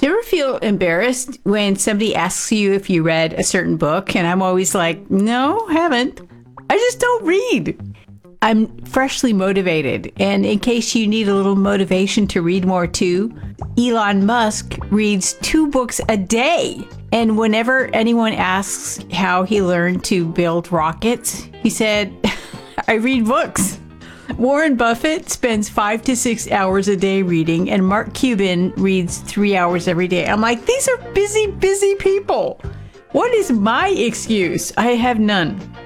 Do you ever feel embarrassed when somebody asks you if you read a certain book? And I'm always like, no, haven't. I just don't read. I'm freshly motivated. And in case you need a little motivation to read more too, Elon Musk reads 2 books a day. And whenever anyone asks how he learned to build rockets, he said, I read books. Warren Buffett spends 5 to 6 hours a day reading, and Mark Cuban reads 3 hours every day. I'm like, these are busy, busy people. What is my excuse? I have none.